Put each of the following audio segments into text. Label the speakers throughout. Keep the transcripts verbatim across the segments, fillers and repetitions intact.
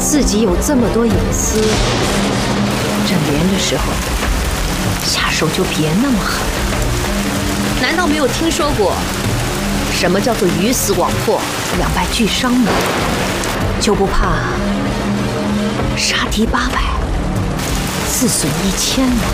Speaker 1: 自己有这么多隐私，正连的时候下手就别那么狠。难道没有听说过什么叫做鱼死网破，两败俱伤吗？就不怕杀敌八百，自损一千吗？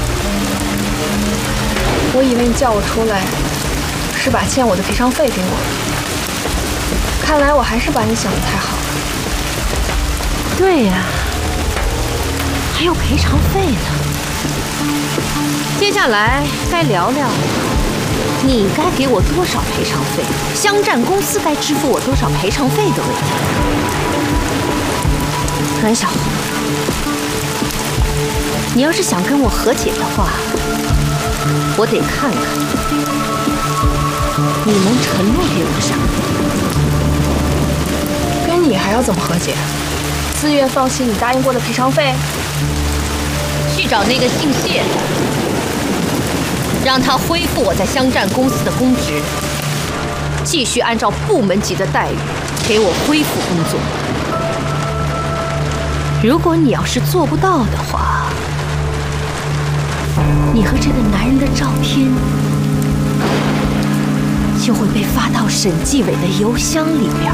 Speaker 2: 我以为你叫我出来是把欠我的赔偿费给我，看来我还是把你想得太好了。
Speaker 1: 对呀，还有赔偿费呢。接下来该聊聊你该给我多少赔偿费，湘战公司该支付我多少赔偿费的问题。阮小红，你要是想跟我和解的话，我得看看你能承诺给我啥。
Speaker 2: 跟你还要怎么和解？自愿放弃你答应过的赔偿费？
Speaker 1: 去找那个姓谢的，让他恢复我在湘战公司的公职，继续按照部门级的待遇给我恢复工作。如果你要是做不到的话，你和这个男人的照片就会被发到审计委的邮箱里边，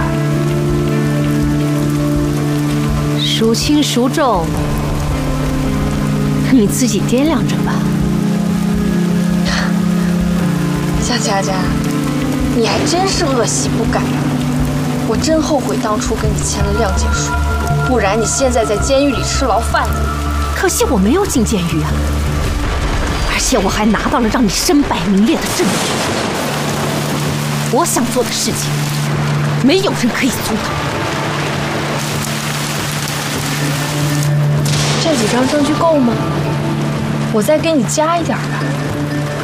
Speaker 1: 孰轻孰重，你自己掂量着吧。
Speaker 2: 夏佳佳，你还真是恶习不改啊！我真后悔当初跟你签了谅解书，不然你现在在监狱里吃牢饭呢。
Speaker 1: 可惜我没有进监狱啊，而且我还拿到了让你身败名裂的证据。我想做的事情，没有人可以阻挡。
Speaker 2: 这几张证据够吗？我再给你加一点吧。